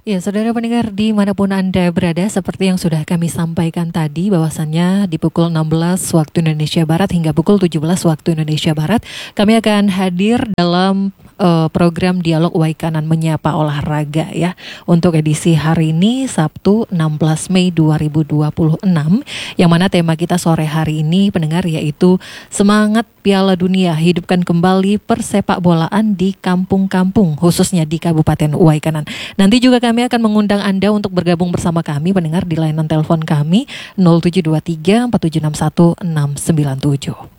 Ya, saudara pendengar dimanapun Anda berada, seperti yang sudah kami sampaikan tadi, bahwasannya di pukul 16 waktu Indonesia Barat hingga pukul 17 waktu Indonesia Barat, kami akan hadir dalam program Dialog Waikanan Menyapa Olahraga ya. Untuk edisi hari ini, Sabtu 16 Mei 2026, yang mana tema kita sore hari ini, pendengar, yaitu Semangat Piala Dunia, hidupkan kembali persepak bolaan di kampung-kampung, khususnya di Kabupaten Waikanan. Nanti juga kami akan mengundang Anda untuk bergabung bersama kami, pendengar, di layanan telepon kami 0723 4761 697.